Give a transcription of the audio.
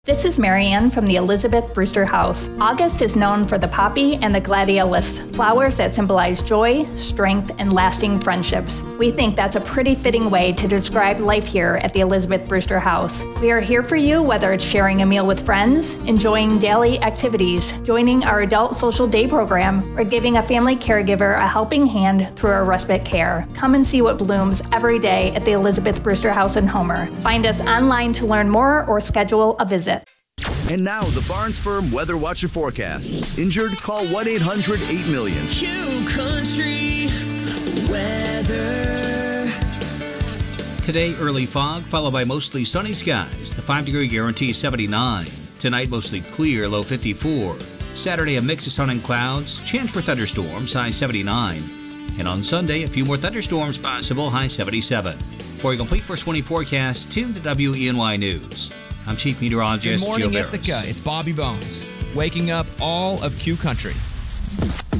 This is Marianne from the Elizabeth Brewster House. August is known for the poppy and the gladiolus, flowers that symbolize joy, strength, and lasting friendships. We think that's a pretty fitting way to describe life here at the Elizabeth Brewster House. We are here for you whether it's sharing a meal with friends, enjoying daily activities, joining our adult social day program, or giving a family caregiver a helping hand through our respite care. Come and see what blooms every day at the Elizabeth Brewster House in Homer. Find us online to learn more or schedule a visit. And now the Barnes Firm Weather Watcher forecast. Injured? Call 1-800-8-million. Q Country weather. Today, early fog, followed by mostly sunny skies. The 5-degree guarantee is 79. Tonight, mostly clear, low 54. Saturday, a mix of sun and clouds. Chance for thunderstorms, high 79. And on Sunday, a few more thunderstorms possible, high 77. For a complete first 20 forecast, tune to WENY News. I'm Chief Meteorologist Joe Barros. Good morning, Ithaca. It's Bobby Bones, waking up all of Q Country.